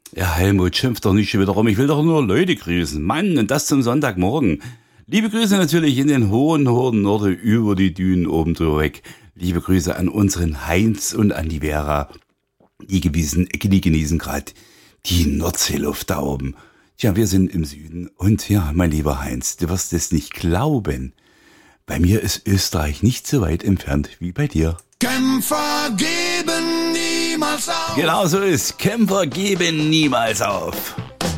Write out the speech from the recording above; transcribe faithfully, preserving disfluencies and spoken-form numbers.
Ja, Helmut, schimpf doch nicht schon wieder rum. Ich will doch nur Leute grüßen. Mann, und das zum Sonntagmorgen. Liebe Grüße natürlich in den hohen, hohen Norden über die Dünen oben drüber weg. Liebe Grüße an unseren Heinz und an die Vera. Die, gewiesen, die genießen gerade die Nordseeluft da oben. Tja, wir sind im Süden. Und ja, mein lieber Heinz, du wirst es nicht glauben. Bei mir ist Österreich nicht so weit entfernt wie bei dir. Kämpfer geben niemals auf. Genau so ist. Kämpfer geben niemals auf.